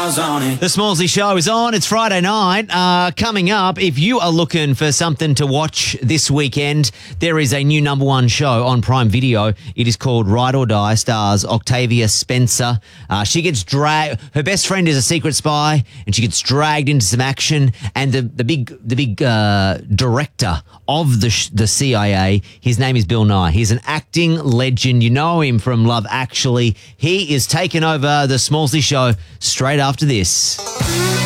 stars on it. The Smallsy Show is on. It's Friday night. Coming up, if you are looking for something to watch this weekend, there is a new number one show on Prime Video. It is called Ride or Die, stars Octavia Spencer. She gets dragged. Her best friend is a secret spy, and she gets dragged into some action. And the big director of the CIA, his name is Bill Nye. He's an acting legend. You know him from Love Actually. He is taking over the Smallsy Show straight after this.